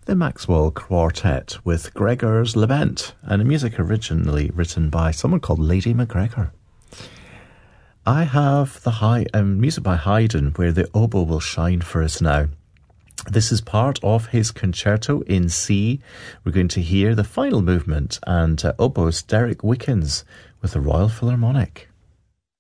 the Maxwell Quartet with Gregor's Lament, and a music originally written by someone called Lady MacGregor. I have the music by Haydn, where the oboe will shine for us now. This is part of his concerto in C. We're going to hear the final movement, and oboist Derek Wickens with the Royal Philharmonic.